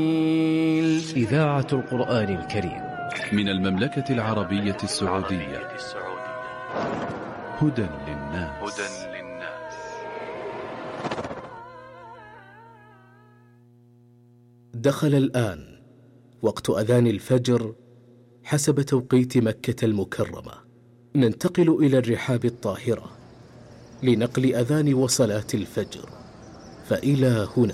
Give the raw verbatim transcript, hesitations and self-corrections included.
إذاعة القرآن الكريم من المملكة العربية السعودية. هدى للناس. دخل الآن وقت أذان الفجر حسب توقيت مكة المكرمة. ننتقل إلى الرحاب الطاهرة لنقل أذان وصلاة الفجر، فإلى هنا